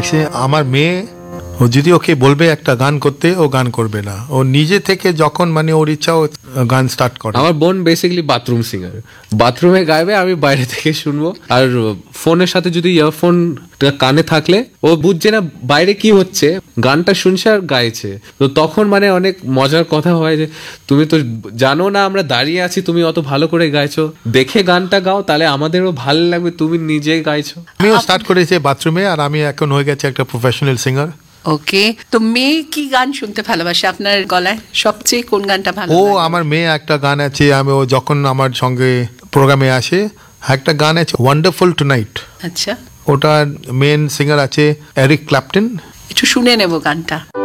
লাগছে আমার মেয়ে, ও যদি ওকে বলবে একটা গান করতে, ও গান করবে না। ও নিজে থেকে যখন মানে ওর ইচ্ছা ও গান স্টার্ট করে। আমার বোন বেসিক্যালি বাথরুম সিঙ্গার, বাথরুমে গাইবে, আমি বাইরে থেকে শুনবো। আর ফোনের সাথে যদি ইয়ারফোন কানে থাকলে ও বুঝছে না বাইরে কি হচ্ছে, গানটা শুনছে আর গাইছে। তো তখন মানে অনেক মজার কথা হয় যে তুমি তো জানো না আমরা দাঁড়িয়ে আছি, তুমি অত ভালো করে গাইছো, দেখে গানটা গাও, তাহলে আমাদেরও ভালো লাগবে, তুমি নিজেই গাইছো। আমিও স্টার্ট করেছি বাথরুমে, আর আমি এখন হয়ে গেছে একটা প্রফেশনাল সিঙ্গার। ওকে, তো মেয়ে কি গান শুনতে ভালোবাসে আপনার গলায়? সবচেয়ে কোন গানটা ভালো ও লাগে? আমার মেয়ে একটা গান আছে, আমি ও যখন আমার সঙ্গে প্রোগ্রামে আসে, একটা গান আছে ওয়ান্ডারফুল টুনাইট। আচ্ছা, ওটা মেন সিঙ্গার আছে এরিক ক্ল্যাপটন। একটু শুনে নেব গানটা।